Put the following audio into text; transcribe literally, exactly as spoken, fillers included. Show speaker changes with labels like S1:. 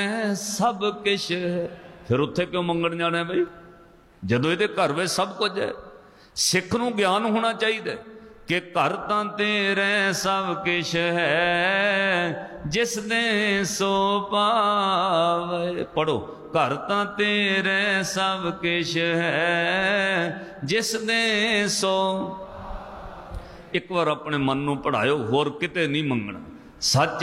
S1: सब किश है। फिर उत्थे क्यों मंगण जाना बई, जदों इहदे घर विच सब कुछ है। सिख नूं ज्ञान होना चाहिए कि घर तां तेरे सब किश है, जिस दे सो पावे। पढ़ो, घर तां तेरे सब किश है, जिस दे सो। एक बार अपने मन नूं पढ़ायो, होर किते नहीं मंगना। सच